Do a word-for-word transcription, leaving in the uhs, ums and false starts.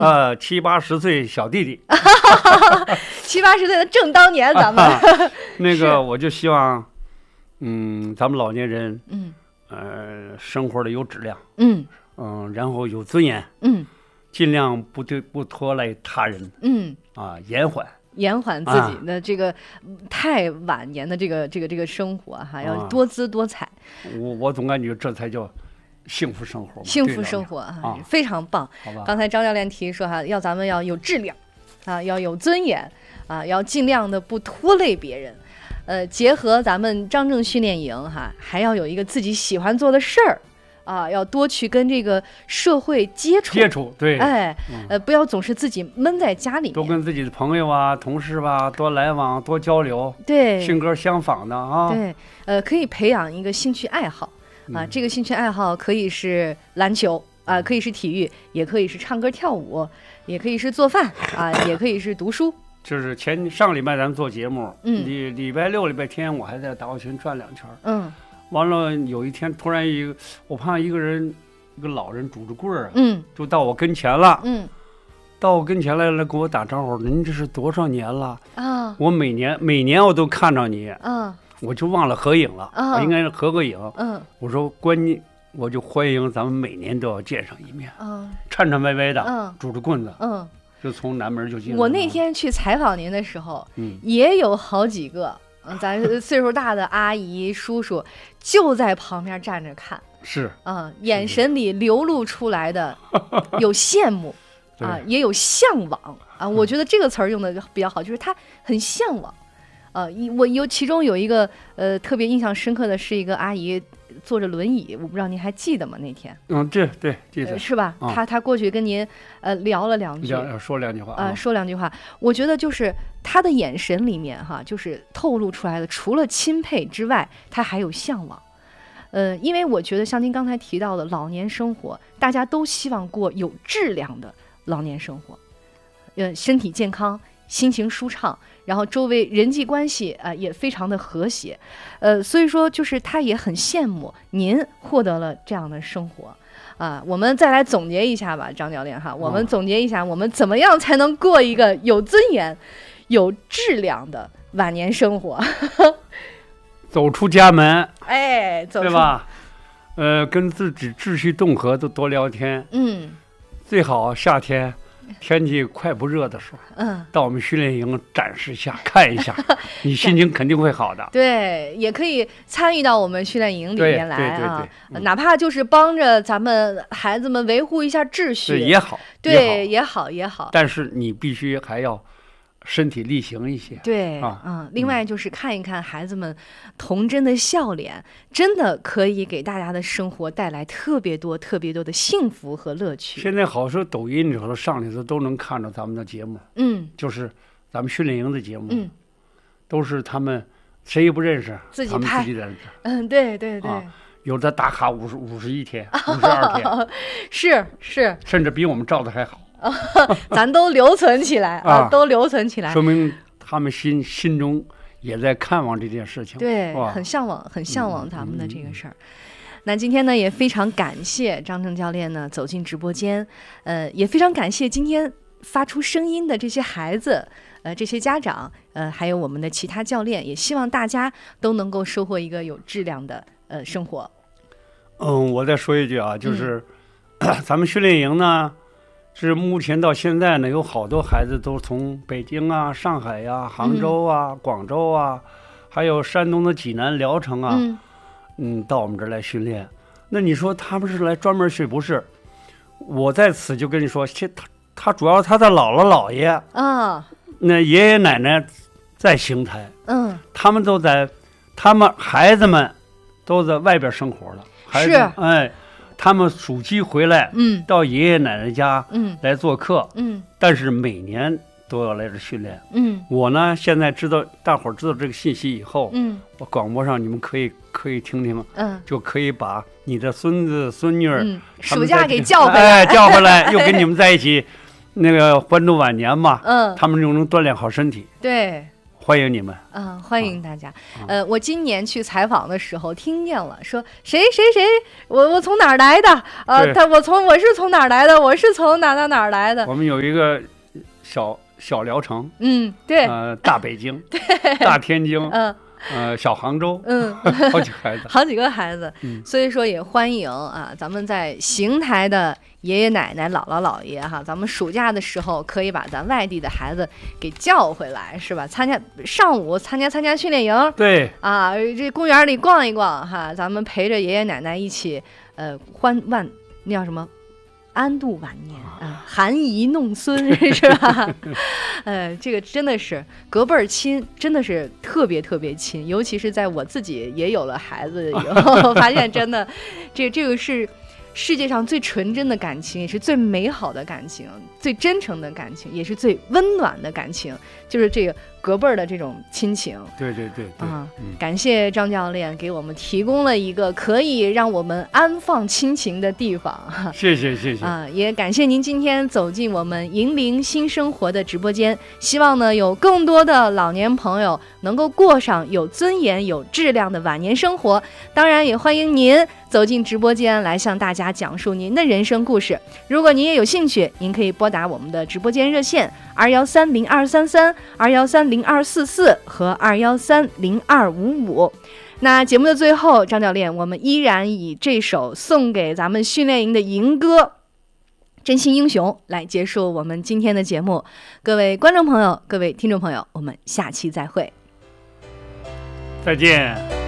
呃，七八十岁小弟弟， 七八十岁的正当年，咱们那个我就希望，嗯，咱们老年人， 嗯， 呃，生活的有质量， 嗯嗯，然后有尊严， 嗯， 尽量不对不拖累他人， 嗯啊，延缓。 延缓自己的这个、啊、太晚年的这个这个这个生活哈、啊，要多姿多彩。 我我总感觉这才叫幸福生活。 幸福生活啊， 啊非常棒。 好吧。 刚才张教练提说哈，要咱们要有质量，啊，要有尊严，啊，要尽量的不拖累别人。呃，结合咱们张正训练营哈，还要有一个自己喜欢做的事儿。啊，要多去跟这个社会接触， 接触对， 哎，嗯、呃，不要总是自己闷在家里面， 多跟自己的朋友啊、同事吧多来往、多交流， 对， 性格相仿的啊， 对，呃，可以培养一个兴趣爱好啊，嗯、这个兴趣爱好可以是篮球啊，可以是体育，也可以是唱歌跳舞，也可以是做饭啊，也可以是读书。 就是前上礼拜咱们做节目， 嗯， 礼礼拜六、礼拜天我还在大澳群转两圈， 嗯。 完了，有一天突然一个，我怕一个人，一个老人拄着棍儿， 嗯， 就到我跟前了， 嗯， 到我跟前来了，给我打招呼，您这是多少年了？ 啊， 我每年每年我都看着你， 啊， 我就忘了合影了， 啊， 我应该是合个影， 嗯， 我说关你，我就欢迎咱们每年都要见上一面， 嗯， 颤颤巍巍的， 嗯， 拄着棍子， 嗯， 就从南门就进了。 我那天去采访您的时候， 嗯， 也有好几个。嗯，咱岁数大的阿姨叔叔就在旁边站着看， 是， 嗯，眼神里流露出来的有羡慕啊，也有向往啊。我觉得这个词儿用的比较好，就是他很向往。呃，我有其中有一个呃特别印象深刻的是一个阿姨坐着轮椅，我不知道您还记得吗？那天， 嗯，对对记得、 呃、是吧？ 啊、 她她过去跟您呃聊了两句， 说两句话啊、呃，说两句话。我觉得就是她的眼神里面哈，就是透露出来的，除了钦佩之外，她还有向往。呃，因为我觉得像您刚才提到的老年生活，大家都希望过有质量的老年生活，呃，身体健康。心情舒畅，然后周围人际关系啊、呃、也非常的和谐，呃，所以说就是他也很羡慕您获得了这样的生活啊。我们再来总结一下吧，张教练哈，我们总结一下，我们怎么样才能过一个有尊严、有质量的晚年生活？ 走出家门， 哎，走出对吧？呃，跟自己志趣同合的多聊天， 嗯， 最好夏天。天气快不热的时候， 嗯， 到我们训练营展示一下，看一下，你心情肯定会好的。 对，也可以参与到我们训练营里面来啊， 对对对对嗯、哪怕就是帮着咱们孩子们维护一下秩序， 对也好， 对也好也好。 但是你必须还要身体力行一些。 对， 啊、 嗯，另外就是看一看孩子们童真的笑脸，真的可以给大家的生活带来特别多、特别多的幸福和乐趣。 现在好说抖音里头上里头都能看着咱们的节目， 嗯， 就是咱们训练营的节目， 嗯， 都是他们谁也不认识， 自己拍， 自己在这， 嗯，对对对， 啊、有的打卡五十五十一天、五十二天， 是是， 甚至比我们照的还好。 咱都留存起来啊，都留存起来， 说明他们心心中也在看望这件事情， 对，很向往，很向往咱们的这个事儿。嗯嗯、那今天呢，也非常感谢张正教练呢走进直播间，呃，也非常感谢今天发出声音的这些孩子，呃，这些家长，呃，还有我们的其他教练，也希望大家都能够收获一个有质量的呃生活。 嗯，我再说一句啊，就是、嗯、咱们训练营呢。是目前到现在呢，有好多孩子都从北京啊、上海呀、啊、杭州啊、嗯、广州啊，还有山东的济南、聊城啊，嗯, 嗯，到我们这儿来训练。那你说他们是来专门训？不是，我在此就跟你说，他他主要他的姥姥姥爷啊， 那爷爷奶奶在邢台， 嗯， 他们都在，他们孩子们都在外边生活了，孩子是， 哎。他们暑期回来， 嗯， 到爷爷奶奶家， 嗯， 来做客， 嗯， 但是每年都要来这训练， 嗯， 我呢现在知道大伙儿知道这个信息以后， 嗯， 我广播上你们可以可以听听， 嗯， 就可以把你的孙子孙女儿， 嗯，暑假给叫回来， 哎，叫回来，又跟你们在一起，那个欢度晚年嘛， 嗯， 他们就能锻炼好身体。 对， 欢迎你们。 嗯，欢迎大家。啊、呃，我今年去采访的时候听见了，说谁谁谁，我我从哪儿来的？呃，他我从我是从哪儿来的？我是从哪哪哪儿来的？ 我们有一个小小聊城， 嗯，对， 呃，大北京，对，大天津， 嗯。 呃，小杭州， 嗯， 好几个孩子， 好几个孩子， 嗯， 所以说也欢迎啊，咱们在邢台的爷爷奶奶、姥姥姥爷哈，咱们暑假的时候可以把咱外地的孩子给叫回来，是吧？参加上午参加参加训练营， 对， 啊，这公园里逛一逛哈，咱们陪着爷爷奶奶一起，呃，欢万那叫什么？安度晚年啊，含饴弄孙是吧？呃，这个真的是隔辈儿亲，真的是特别特别亲，尤其是在我自己也有了孩子以后，发现真的，这这个是世界上最纯真的感情，也是最美好的感情，最真诚的感情，也是最温暖的感情，就是这个隔辈儿的这种亲情。 对对对对啊、 嗯， 感谢张教练给我们提供了一个可以让我们安放亲情的地方。 谢谢谢谢啊、也感谢您今天走进我们银铃新生活的直播间，希望呢有更多的老年朋友能够过上有尊严、有质量的晚年生活。当然，也欢迎您走进直播间来向大家讲述您的人生故事。如果您也有兴趣，您可以拨打我们的直播间热线二幺三零二三三、二幺三零二四四和二幺三零二五五。那节目的最后，张教练，我们依然以这首送给咱们训练营的营歌《真心英雄》来结束我们今天的节目。各位观众朋友，各位听众朋友，我们下期再会， 再见。